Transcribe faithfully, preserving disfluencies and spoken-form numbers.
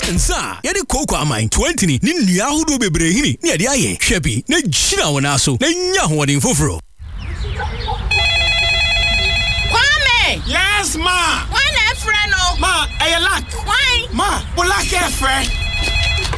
Ansa, yɛde koko amine twenty ni ne nnua ahodoɔ bebree hini ne yɛde ayɛ hwɛ bi na gyina wɔn aso na nya hoɔden foforo. Kwame! Yes, ma! Why na friend no? Ma, I lack. Why? Ma, o lack e friend.